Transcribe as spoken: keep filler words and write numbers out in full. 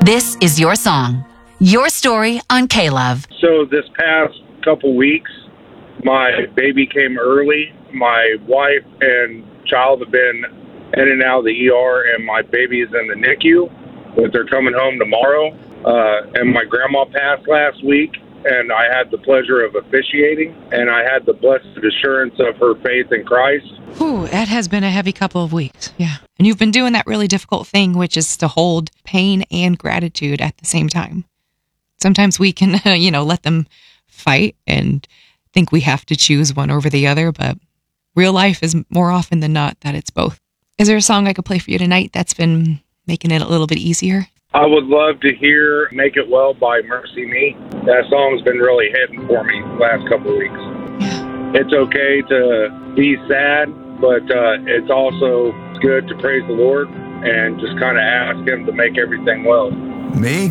This is your song, your story on K-Love. So this past couple weeks, my baby came early. My wife and child have been in and out of the E R, and my baby is in the N I C U, but they're coming home tomorrow. Uh, and my grandma passed last week, and I had the pleasure of officiating, and I had the blessed assurance of her faith in Christ. Ooh, that has been a heavy couple of weeks. Yeah. And you've been doing that really difficult thing, which is to hold pain and gratitude at the same time. Sometimes we can, uh, you know, let them fight and think we have to choose one over the other, but real life is more often than not that it's both. Is there a song I could play for you tonight that's been making it a little bit easier? I would love to hear Make It Well by Mercy Me. That song's been really hitting for me the last couple of weeks. Yeah. It's okay to be sad, but uh, it's also good to praise the Lord and just kind of ask Him to make everything well. Make